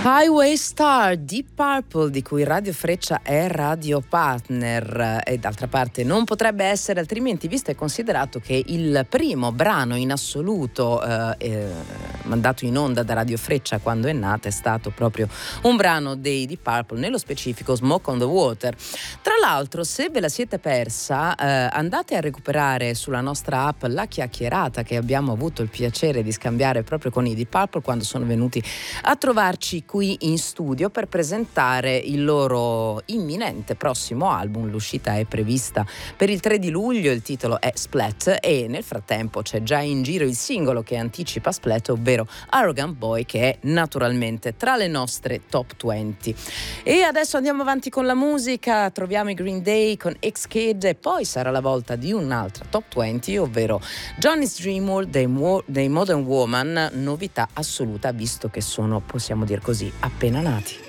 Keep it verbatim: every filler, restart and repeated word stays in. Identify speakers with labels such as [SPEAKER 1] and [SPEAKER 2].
[SPEAKER 1] Highway Star, Deep Purple, di cui Radio Freccia è radio partner, e d'altra parte non potrebbe essere altrimenti, visto e considerato che il primo brano in assoluto eh, eh, mandato in onda da Radio Freccia quando è nata è stato proprio un brano dei Deep Purple, nello specifico Smoke on the Water. Tra l'altro, se ve la siete persa, eh, andate a recuperare sulla nostra app la chiacchierata che abbiamo avuto il piacere di scambiare proprio con i Deep Purple quando sono venuti a trovarci qui in studio per presentare il loro imminente prossimo album. L'uscita è prevista per il tre di luglio, il titolo è Splat e nel frattempo c'è già in giro il singolo che anticipa Splat, ovvero Arrogant Boy, che è naturalmente tra le nostre top venti. E adesso andiamo avanti con la musica, troviamo i Green Day con X-Kid e poi sarà la volta di un'altra top venti, ovvero Johnny's Dream World dei, Mo- dei Modern Woman, novità assoluta visto che sono, possiamo dire così, appena nati.